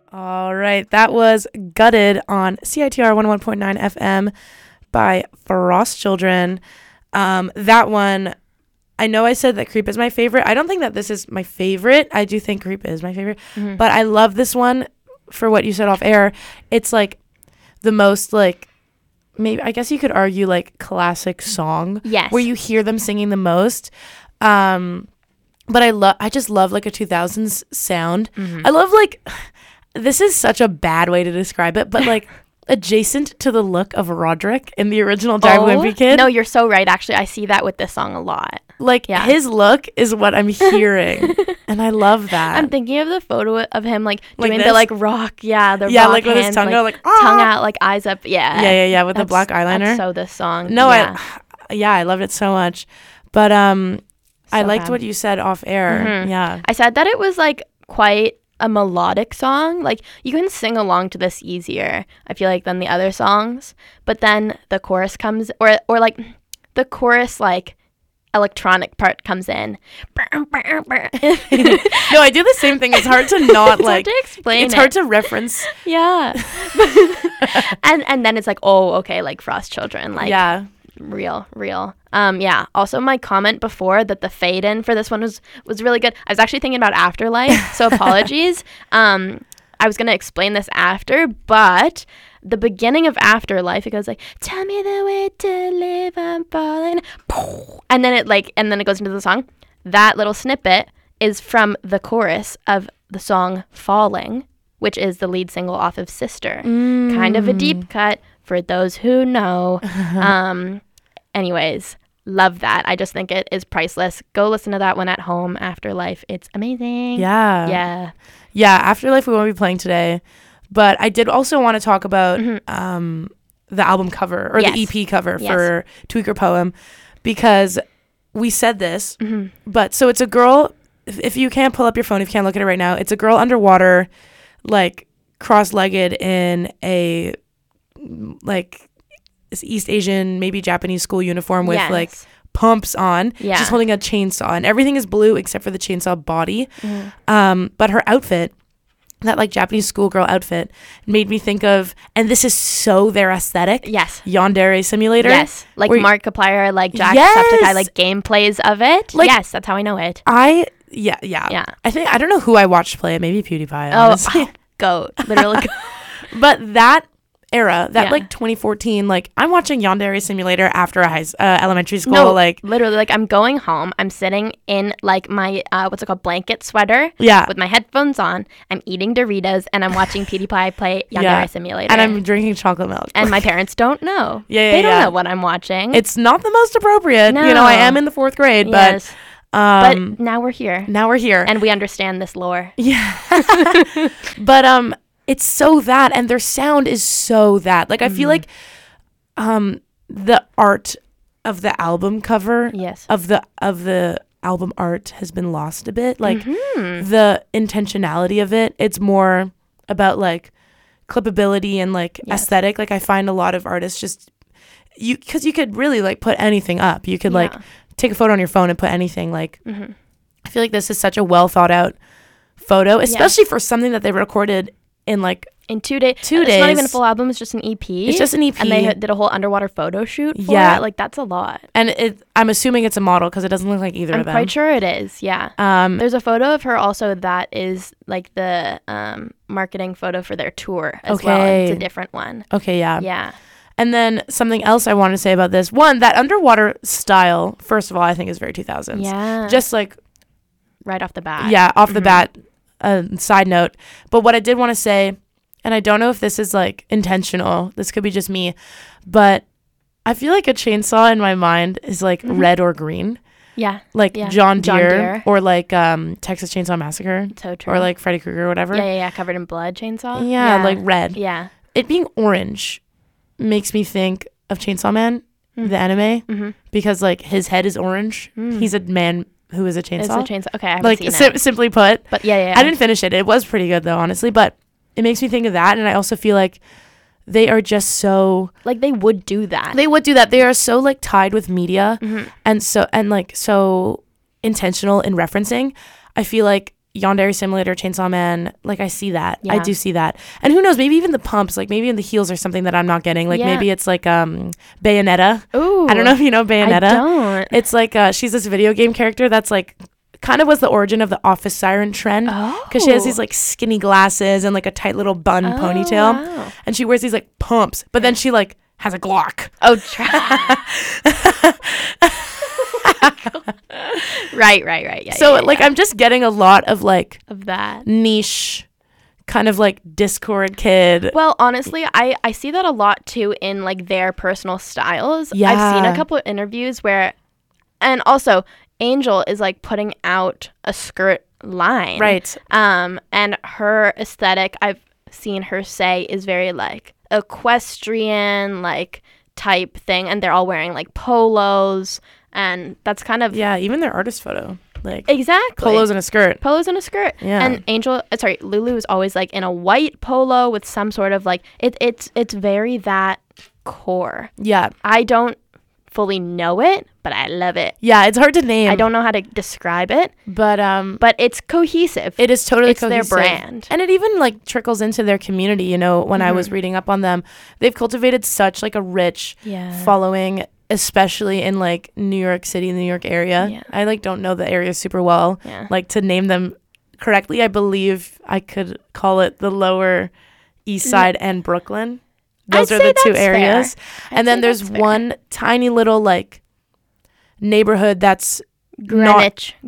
All right, that was Gutted on CITR 101.9 FM by Frost Children. That one, I know I said that Creep is my favorite. I don't think that this is my favorite. I do think Creep is my favorite. Mm-hmm. But I love this one for what you said off air. It's like the most like, maybe I guess you could argue like classic song. Yes. Where you hear them singing the most. But I just love like a 2000s sound. Mm-hmm. I love like, this is such a bad way to describe it, but like adjacent to the look of Roderick in the original Drive Wimpy Kid. No, you're so right. Actually, I see that with this song a lot. Like his look is what I'm hearing, and I love that. I'm thinking of the photo of him like Like doing this? the like rock, the rock like with his hands, tongue out, like tongue out, like eyes up, yeah, with the black eyeliner. That's so this song. No, I loved it so much, but I liked what you said off air. Mm-hmm. Yeah, I said that it was like quite a melodic song. Like you can sing along to this easier, I feel like, than the other songs. But then the chorus comes, or like the chorus like electronic part comes in. No, I do the same thing. It's hard to not It's like hard to explain. It's hard to reference. Yeah. and then it's like, oh, okay, like Frost Children, like real. Yeah. Also, my comment before that the fade in for this one was really good. I was actually thinking about Afterlife, so apologies. I was gonna explain this after, but the beginning of Afterlife, it goes like, "Tell me the way to live, I'm falling," and then it goes into the song. That little snippet is from the chorus of the song "Falling," which is the lead single off of Sister. Kind of a deep cut for those who know. Anyways, love that. I just think it is priceless. Go listen to that one at home. Afterlife, it's amazing. Yeah, Afterlife we won't be playing today, but I did also want to talk about the album cover or the EP cover for Tweaker Poem, because we said this, but so it's a girl. If you can't pull up your phone, if you can't look at it right now, it's a girl underwater, like cross-legged in a like East Asian, maybe Japanese school uniform with like pumps on. She's holding a chainsaw, and everything is blue except for the chainsaw body. But her outfit, that like Japanese schoolgirl outfit, made me think of, and this is so their aesthetic. Yandere Simulator. Like Markiplier, like Jacksepticeye, like gameplays of it. Like, yes, that's how I know it. Yeah. I don't know who I watched play it. Maybe PewDiePie. Honestly. Goat, literally. But that era, that like 2014, like I'm watching Yandere Simulator after a elementary school. No, like literally, like I'm going home, I'm sitting in like my blanket sweater, with my headphones on, I'm eating Doritos, and I'm watching PewDiePie play Yandere Simulator, and I'm drinking chocolate milk, and my parents don't know. They don't know what I'm watching. It's not the most appropriate. No. I am in the 4th grade, but but now we're here, and we understand this lore. But it's so that, and their sound is so that. Like I feel like the art of the album cover, of the album art has been lost a bit. Like the intentionality of it, it's more about like clippability and like aesthetic. Like I find a lot of artists just because you could really like put anything up. You could like take a photo on your phone and put anything. Like I feel like this is such a well thought out photo, especially for something that they recorded in 2 days. It's not even a full album, it's just an EP. It's just an EP. And they did a whole underwater photo shoot for it. Like, that's a lot. And I'm assuming it's a model because it doesn't look like either of them. I'm quite sure it is, yeah. There's a photo of her also that is like the marketing photo for their tour as well. It's a different one. Okay, yeah. Yeah. And then something else I want to say about this. One, that underwater style, first of all, I think is very 2000s. Yeah. Just like... right off the bat. Yeah, off the bat. Side note, but what I did want to say, and I don't know if this is like intentional, this could be just me, but I feel like a chainsaw in my mind is like red or green. Like John Deere or like Texas Chainsaw Massacre. So true. Or like Freddy Krueger or whatever. Yeah, covered in blood chainsaw. Like red. It being orange makes me think of Chainsaw Man, the anime, because like his head is orange. He's a man who is a chainsaw. It's a chainsaw. Okay, I haven't seen it. Simply put. But yeah. I didn't finish it. It was pretty good though, honestly. But it makes me think of that, and I also feel like they are just so like they would do that. They are so like tied with media, and so intentional in referencing. I feel like Yandere Simulator, Chainsaw Man, like I see that. I do see that. And who knows, maybe even the pumps, like maybe in the heels or something that I'm not getting. Like maybe it's like Bayonetta. Ooh. I don't know if you know Bayonetta. I don't. It's like she's this video game character that's like kind of was the origin of the office siren trend, because she has these like skinny glasses and like a tight little bun ponytail. Wow. And she wears these like pumps, but then she like has a Glock. Oh, right. Yeah. So like I'm just getting a lot of like of that niche kind of like Discord kid. Well, honestly, I see that a lot too in like their personal styles. Yeah. I've seen a couple of interviews where, and also Angel is like putting out a skirt line. Right. And her aesthetic, I've seen her say, is very like equestrian like type thing, and they're all wearing like polos, and that's kind of even their artist photo, like exactly polos and a skirt. Yeah. And Lulu is always like in a white polo with some sort of like it's very that core. Yeah, I don't fully know it, but I love it. Yeah, it's hard to name. I don't know how to describe it, but it's cohesive. It is totally it's cohesive. Their brand, and it even like trickles into their community. You know, when I was reading up on them, they've cultivated such like a rich following, especially in like New York City, New York area. Yeah. I like don't know the area super well. Yeah. Like to name them correctly, I believe I could call it the Lower East Side and Brooklyn. Those are the two areas. And then there's one tiny little like neighborhood that's Greenwich.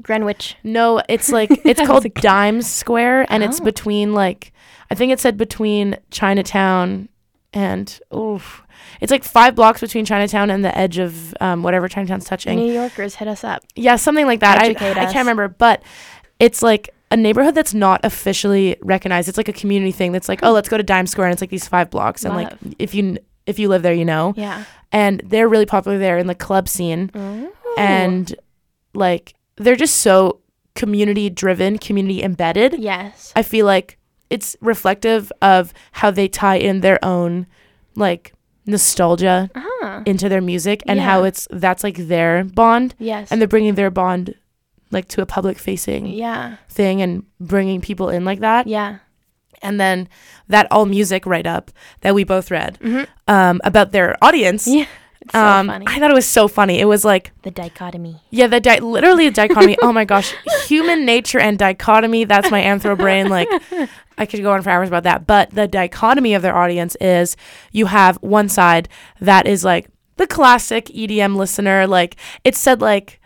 No, it's like it's called Dimes Square, and it's between like I think it said between Chinatown and it's like 5 blocks between Chinatown and the edge of whatever Chinatown's touching. New Yorkers, hit us up. Yeah, something like that. I can't remember, but it's like a neighborhood that's not officially recognized. It's like a community thing that's like, oh, let's go to Dimes Square, and it's like these 5 blocks. And like if you live there, you know. Yeah. And they're really popular there in the club scene. Oh. And like they're just so community driven, community embedded. Yes. I feel like it's reflective of how they tie in their own like nostalgia into their music, and how that's like their bond. Yes. And they're bringing their bond like to a public facing thing and bringing people in like that. Yeah. And then that All Music write-up that we both read about their audience. Yeah. It's so funny. I thought it was so funny. It was like the dichotomy. Yeah, literally a dichotomy. Oh my gosh. Human nature and dichotomy. That's my anthro brain. Like I could go on for hours about that. But the dichotomy of their audience is you have one side that is like the classic EDM listener. Like it said like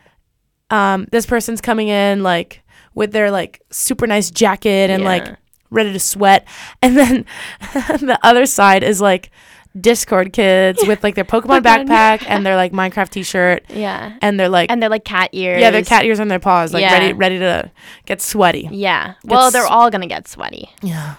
this person's coming in like with their like super nice jacket and like ready to sweat, and then the other side is like Discord kids with like their Pokemon backpack and their like Minecraft t-shirt, and they're like cat ears, their cat ears on their paws, like ready to get sweaty. Well, they're all gonna get sweaty. Yeah.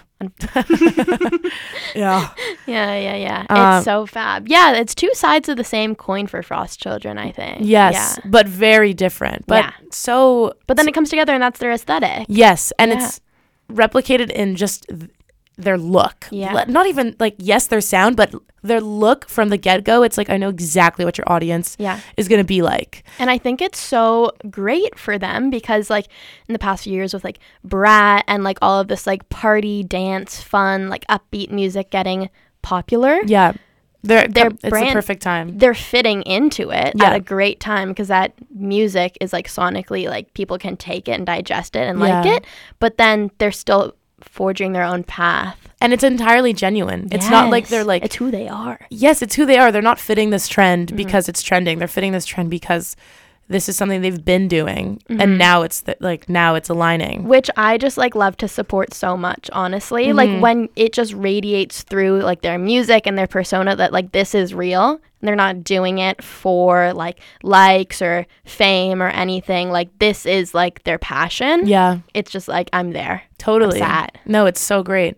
It's so fab. It's 2 sides of the same coin for Frost Children, I think. Yes, but very different. But but then it comes together, and that's their aesthetic. Yes, and it's replicated in just their look. Not even like their sound, but their look from the get-go. It's like I know exactly what your audience is going to be like. And I think it's so great for them because like in the past few years with like Brat and like all of this like party, dance, fun, like upbeat music getting popular. Yeah. Their brand, it's the perfect time. They're fitting into it at a great time because that music is like sonically like people can take it and digest it and like it, but then they're still forging their own path, and it's entirely genuine. It's not like they're like, it's who they are. Yes, it's who they are. They're not fitting this trend because it's trending. They're fitting this trend because this is something they've been doing, and now it's now it's aligning, which I just like love to support so much, honestly. Like when it just radiates through like their music and their persona that like this is real, and they're not doing it for like likes or fame or anything. Like this is like their passion. It's just like I'm there. Totally. No, it's so great.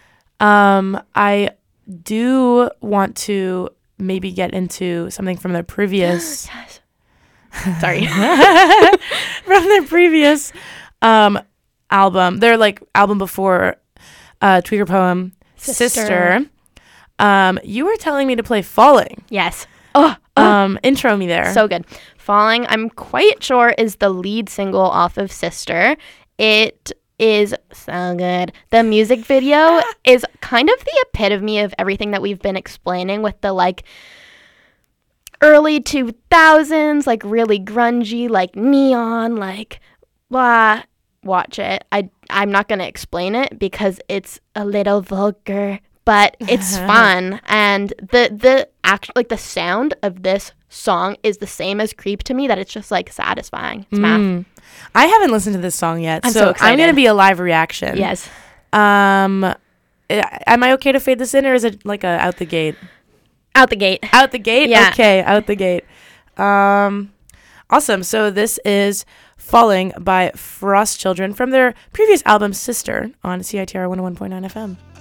I do want to maybe get into something from their previous sorry from their previous album, their like album before Tweaker Poem, Sister. You were telling me to play Falling. Yes. Intro me there. So good. Falling, I'm quite sure, is the lead single off of Sister. It is so good. The music video is kind of the epitome of everything that we've been explaining with the like early 2000s, like really grungy, like neon, like blah. Watch it. I'm not going to explain it because it's a little vulgar, but it's fun. And the like the sound of this song is the same as Creep to me, that it's just like satisfying. It's math. I haven't listened to this song yet, so I'm going to be a live reaction. Yes. Am I okay to fade this in, or is it like a out the gate? Out the gate. Out the gate? Yeah. Okay, out the gate. Awesome. So this is Falling by Frost Children from their previous album Sister on CITR 101.9 FM.